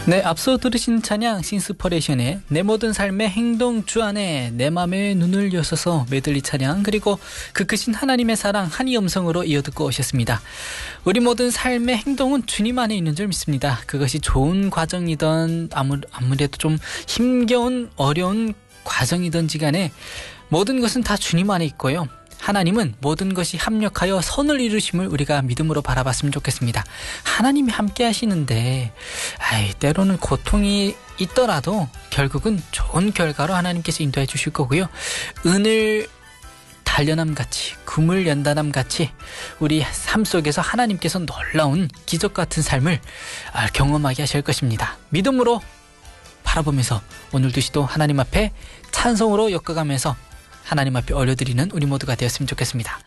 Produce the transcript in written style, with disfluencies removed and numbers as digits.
네, 앞서 들으신 찬양 싱스퍼레이션의 내 모든 삶의 행동 주 안에 내 맘에 눈을 여서서 메들리 찬양, 그리고 그 크신 하나님의 사랑 한이 음성으로 이어듣고 오셨습니다. 우리 모든 삶의 행동은 주님 안에 있는 줄 믿습니다. 그것이 좋은 과정이든 아무래도 좀 힘겨운 어려운 과정이든지 간에 모든 것은 다 주님 안에 있고요. 하나님은 모든 것이 합력하여 선을 이루심을 우리가 믿음으로 바라봤으면 좋겠습니다. 하나님이 함께 하시는데 때로는 고통이 있더라도 결국은 좋은 결과로 하나님께서 인도해 주실 거고요. 은을 단련함같이 금을 연단함같이 우리 삶 속에서 하나님께서 놀라운 기적 같은 삶을 경험하게 하실 것입니다. 믿음으로 바라보면서 오늘도 시도 하나님 앞에 찬송으로 엮어가면서 하나님 앞에 올려드리는 우리 모두가 되었으면 좋겠습니다.